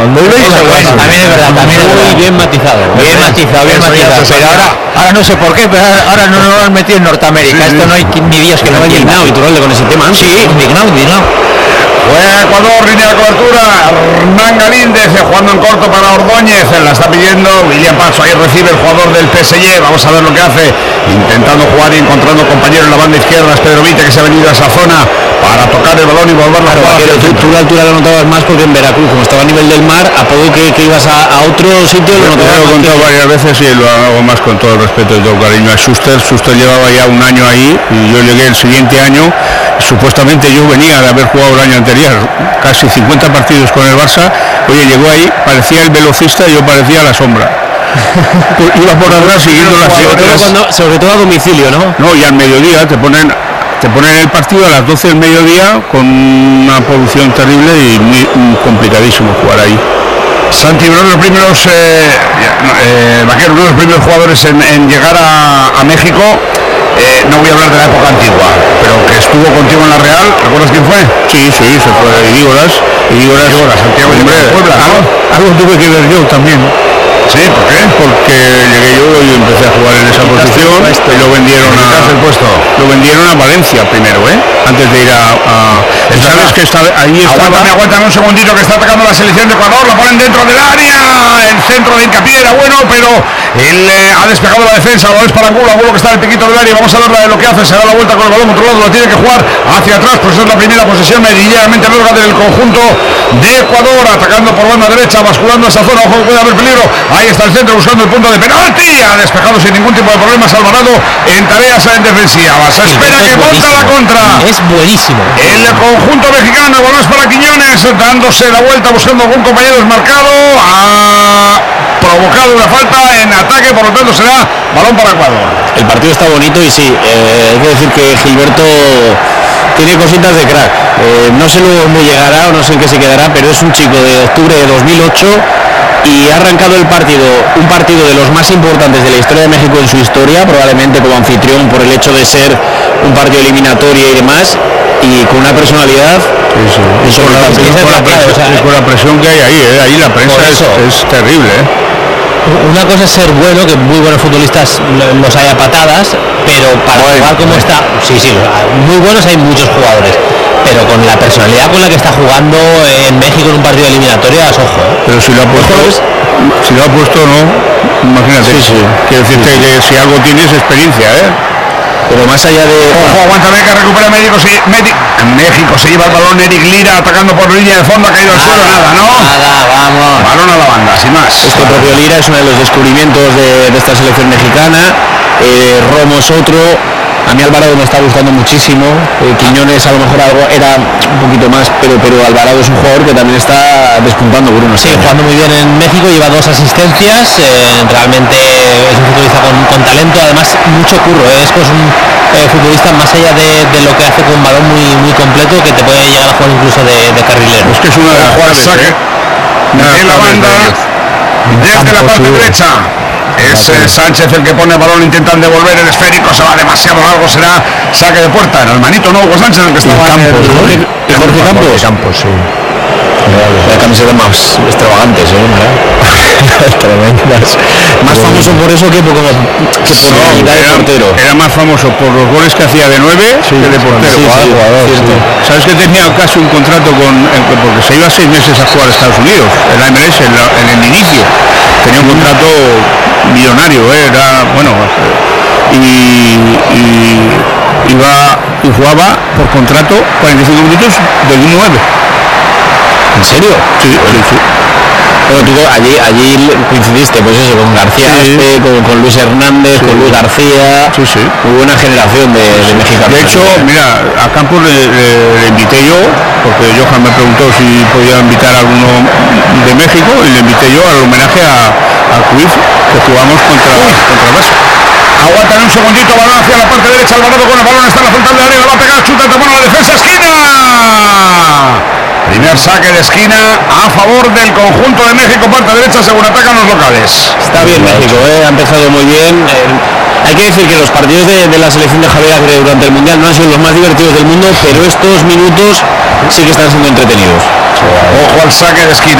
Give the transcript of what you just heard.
Cuando veis también es verdad, también muy bien matizado. Bien matizado. Pero ahora no sé por qué, pero ahora no lo han metido en Norteamérica. Esto no hay ni días que no vaya indignado y Turralde con ese tema. Sí, indignado. Juega Ecuador, línea de cobertura. Hernán Galíndez jugando en corto para Ordóñez. La está pidiendo William Paso. Ahí recibe el jugador del PSG. Vamos a ver lo que hace. Intentando jugar y encontrando compañero en la banda izquierda. Es Pedro Vite, que se ha venido a esa zona para tocar el balón y volverlo a jugar. Tú la altura lo notabas más porque en Veracruz, como estaba a nivel del mar, a poco que ibas a otro sitio lo notabas. Lo he contado varias veces y lo hago más con todo el respeto y todo el cariño a Schuster. Schuster llevaba ya un año ahí y yo llegué el siguiente año. Supuestamente yo venía de haber jugado el año anterior casi 50 partidos con el Barça. Oye, llegó ahí, parecía el velocista y yo parecía la sombra. Iba por atrás siguiendo las otras. Sobre todo a domicilio, ¿no? No, y al mediodía te ponen el partido a las 12 del mediodía con una polución terrible y muy complicadísimo jugar ahí. Santi, uno de los primeros Vaquero, uno de los primeros jugadores en llegar a México. No voy a hablar de la época antigua, pero que estuvo contigo en la Real. ¿Recuerdas quién fue? Sí, se fue Idígoras, Santiago de Puebla, ¿no? Algo tuve que ver yo también. Sí, ¿por qué? Porque llegué yo y empecé a jugar en esa posición y lo vendieron a Valencia primero, antes de ir a ¿sabes que ahí estaba? Aguántame un segundito, que está atacando la selección de Ecuador, lo ponen dentro del área, el centro de hincapié era bueno, pero él ha despejado la defensa, lo es para Angulo que está en el piquito del área. Vamos a ver lo que hace, se da la vuelta con el balón controlado, lo tiene que jugar hacia atrás, pues es la primera posesión meridianamente larga del conjunto de Ecuador, atacando por banda derecha, basculando esa zona, ojo, puede haber peligro. Ahí está el centro buscando el punto de penalti. Ha despejado sin ningún tipo de problemas Alvarado en tareas defensivas. Se espera que monta la contra. Es buenísimo. El conjunto mexicano, el balón es para Quiñones, dándose la vuelta, buscando algún compañero desmarcado. Ha provocado una falta en ataque, por lo tanto será balón para Ecuador. El partido está bonito y sí, hay que decir que Gilberto tiene cositas de crack. No sé luego cómo llegará o no sé en qué se quedará, pero es un chico de octubre de 2008 y ha arrancado un partido de los más importantes de la historia de México en su historia, probablemente como anfitrión por el hecho de ser un partido eliminatorio y demás, y con una personalidad. Con la presión que hay ahí la prensa es terrible. Una cosa es ser bueno, que muy buenos futbolistas los hay a patadas, pero para jugar como está, sí, muy buenos hay muchos jugadores, pero con la personalidad con la que está jugando en México en un partido eliminatorio, ojo. Pero si lo ha puesto, no, imagínate. Sí. Quiero decirte que si algo tienes experiencia, Pero más allá de... Ojo, aguántame que recupera México se lleva el balón Eric Lira atacando por línea de fondo, ha caído al suelo, Nada, vamos. Balón a la banda, sin más. Este propio Lira es uno de los descubrimientos de esta selección mexicana. Romo es otro. A mí Alvarado me está gustando muchísimo. Quiñones a lo mejor algo era un poquito más, pero Alvarado es un jugador que también está despuntando, Bruno. Sí, jugando muy bien en México, lleva 2 asistencias, realmente es un futbolista con talento, además mucho curro, es pues un futbolista más allá de lo que hace con un balón muy completo, que te puede llegar a jugar incluso de carrilero. Es que es una de las jugadas en la banda desde la parte derecha. Es Sánchez el que pone el balón, intentan devolver el esférico, se va demasiado largo, será saque de puerta. El hermanito no, Hugo Sánchez el que estaba Jorge Campos, sí. La camiseta más extravagantes, tremendas. Más famoso por eso que por calidad de portero. Era más famoso por los goles que hacía de 9 que de portero. ¿Sabes que tenía casi un contrato porque se iba 6 meses a jugar a Estados Unidos, en la MLS, en el inicio? Tenía un contrato millonario, era bueno, y jugaba por contrato 45 minutos del 1-9. ¿En serio? Sí. Bueno, tú allí coincidiste, pues eso, con García Aspe, con Luis Hernández, con Luis García. Sí. Muy buena generación de mexicanos. De hecho, mira, a Campos le invité yo, porque Johan me preguntó si podía invitar a alguno de México, y le invité yo al homenaje a Cruyff, que jugamos contra Brasil. Aguantan un segundito, balón hacia la parte derecha, Alvarado con el balón, está en la frontal de área, la va a pegar, chuta, te pone la defensa, esquina. Primer saque de esquina a favor del conjunto de México, parte derecha, según atacan los locales. Está bien México, ha empezado muy bien. Hay que decir que los partidos de la selección de Javier Aguirre durante el Mundial no han sido los más divertidos del mundo, pero estos minutos sí que están siendo entretenidos. Ojo al saque de esquina,